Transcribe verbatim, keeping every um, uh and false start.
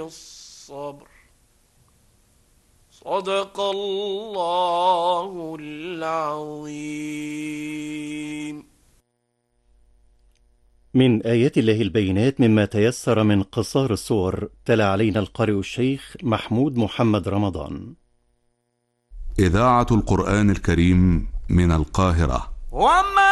الصبر. صدق الله العظيم. من آيات الله البينات مما تيسر من قصار السور، تلا علينا القارئ الشيخ محمود محمد رمضان. إذاعة القرآن الكريم من القاهرة. وما